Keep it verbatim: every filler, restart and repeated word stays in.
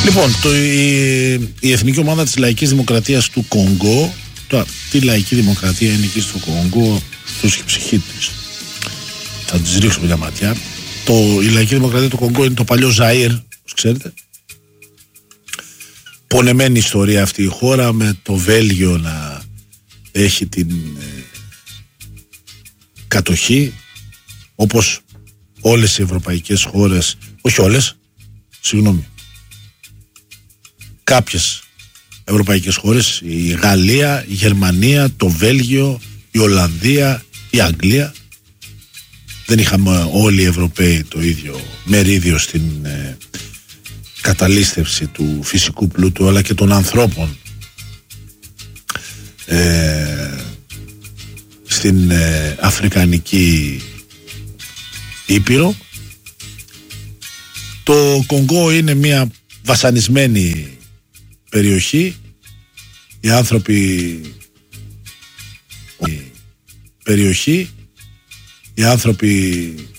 Λοιπόν, το, η, η Εθνική Ομάδα της Λαϊκής Δημοκρατίας του Κονγκό, το, τι λαϊκή δημοκρατία είναι εκεί στο Κονγκό, αυτός η ψυχή της, θα της ρίξουμε μια ματιά. Το, η Λαϊκή Δημοκρατία του Κονγκό είναι το παλιό Ζαΐρ, όπως ξέρετε. Πονεμένη ιστορία αυτή η χώρα, με το Βέλγιο να έχει την ε, κατοχή, όπως όλες οι ευρωπαϊκές χώρες, όχι όλες, συγγνώμη, κάποιες ευρωπαϊκές χώρες, η Γαλλία, η Γερμανία, το Βέλγιο, η Ολλανδία, η Αγγλία. Δεν είχαμε όλοι οι Ευρωπαίοι το ίδιο μερίδιο στην ε, καταλήστευση του φυσικού πλούτου, αλλά και των ανθρώπων ε, στην ε, Αφρικανική Ήπειρο. Το Κονγκό είναι μια βασανισμένη περιοχή. Οι άνθρωποι η περιοχή οι άνθρωποι